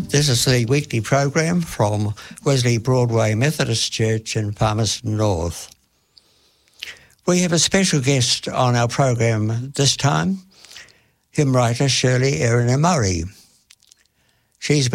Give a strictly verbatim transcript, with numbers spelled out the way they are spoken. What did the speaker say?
This is the weekly program from Wesley Broadway Methodist Church in Palmerston North. We have a special guest on our program this time, hymn writer Shirley Erina Murray. She's been